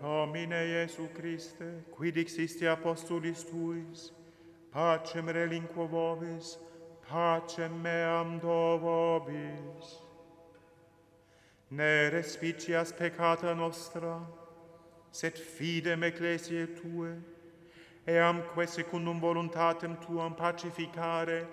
Domine Iesu Christe, qui dixisti apostolis tuis, pacem relinquo vobis, pacem meam do vobis. Ne respicias peccata nostra, sed fidem ecclesiae tue, eamque secundum voluntatem tuam pacificare